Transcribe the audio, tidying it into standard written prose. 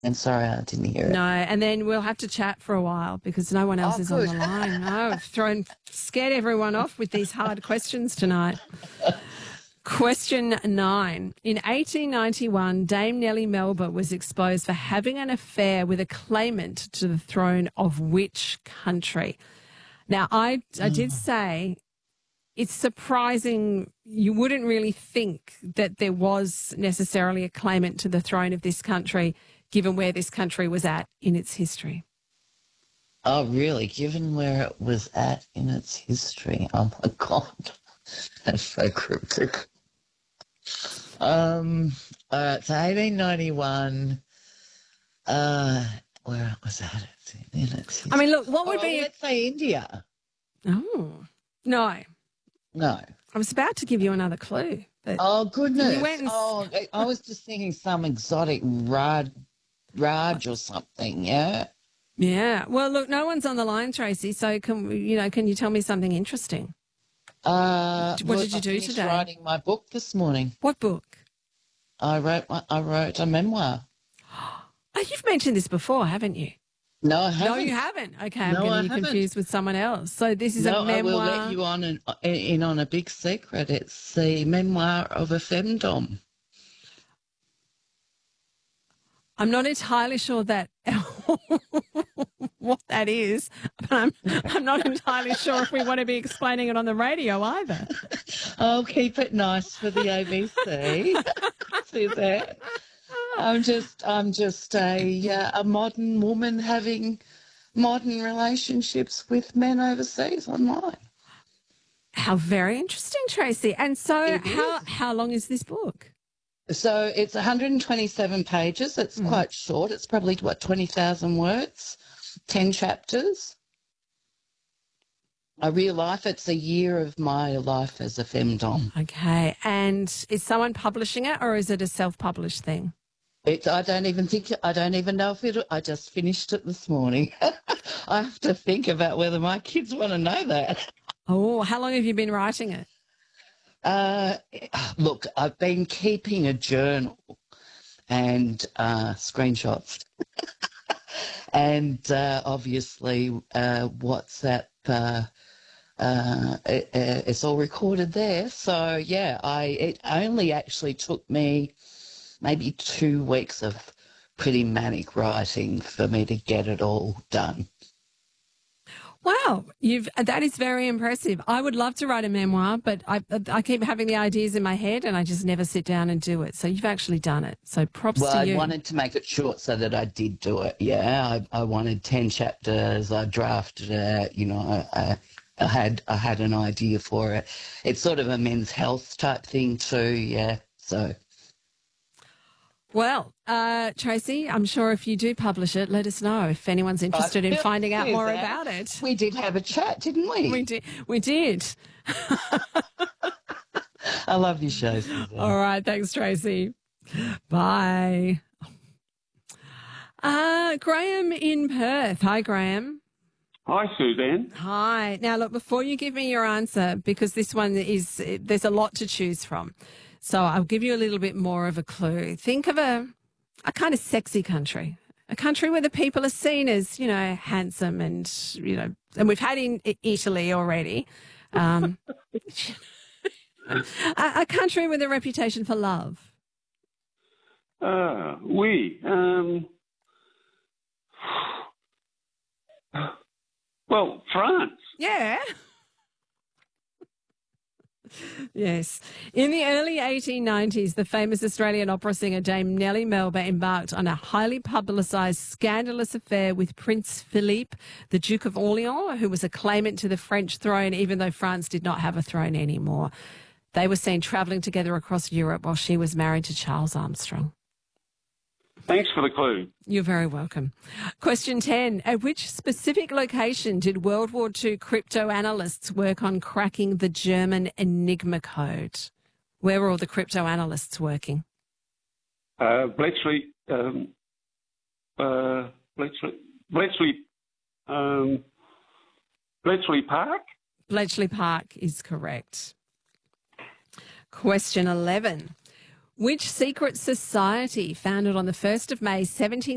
I'm sorry I didn't hear it. No, and then we'll have to chat for a while because no one else is on good. the line. No, I've scared everyone off with these hard questions tonight. Question 9. In 1891, Dame Nellie Melba was exposed for having an affair with a claimant to the throne of which country? Now, I did say it's surprising. You wouldn't really think that there was necessarily a claimant to the throne of this country, given where this country was at in its history. Oh, really? Given where it was at in its history. Oh, my God. That's so cryptic. So 1891, where was that in its history? I mean, look, what would be... Let's say India. Oh, no. No. I was about to give you another clue. But Oh, goodness. you went and... I was just thinking some exotic Raj or something, yeah? Yeah. Well, look, no one's on the line, Tracy, so can you tell me something interesting? What did you do today? Writing my book this morning. What book? I wrote a memoir. Oh, you've mentioned this before, haven't you? No, I haven't. No, you haven't. Okay, I'm getting you confused with someone else. So this is a memoir. I will let you in on a big secret. It's the memoir of a femdom. I'm not entirely sure that what that is, but I'm not entirely sure if we want to be explaining it on the radio either. I'll keep it nice for the ABC. See that? I'm just a modern woman having modern relationships with men overseas online. How very interesting, Tracy. And so how long is this book? So it's 127 pages. It's quite short. It's probably, 20,000 words, 10 chapters. A real life. It's a year of my life as a femdom. Okay. And is someone publishing it or is it a self-published thing? I don't even know if I just finished it this morning. I have to think about whether my kids want to know that. Oh, how long have you been writing it? Look, I've been keeping a journal and screenshots and obviously WhatsApp. It's all recorded there. So, yeah, it only actually took me maybe 2 weeks of pretty manic writing for me to get it all done. Wow, that is very impressive. I would love to write a memoir, but I keep having the ideas in my head and I just never sit down and do it. So you've actually done it. So props to you. Well, I wanted to make it short so that I did do it. Yeah, I wanted 10 chapters. I drafted it. I had an idea for it. It's sort of a men's health type thing too. Yeah, so. Well, Tracy, I'm sure if you do publish it, let us know if anyone's interested in finding out more about it. We did have a chat, didn't we? We did. I love your show, Suzanne. All right. Thanks, Tracy. Bye. Graham in Perth. Hi, Graham. Hi, Suzanne. Hi. Now, look, before you give me your answer, because this one there's a lot to choose from. So I'll give you a little bit more of a clue. Think of a kind of sexy country, a country where the people are seen as, handsome and, and we've had in Italy already. A country with a reputation for love. Well, France. Yeah. Yes. In the early 1890s, the famous Australian opera singer Dame Nellie Melba embarked on a highly publicised, scandalous affair with Prince Philippe, the Duke of Orleans, who was a claimant to the French throne, even though France did not have a throne anymore. They were seen travelling together across Europe while she was married to Charles Armstrong. Thanks for the clue. You're very welcome. Question 10. At which specific location did World War II crypto-analysts work on cracking the German Enigma code? Where were all the crypto-analysts working? Bletchley Park? Bletchley Park is correct. Question 11. Which secret society, founded on the 1st of May 17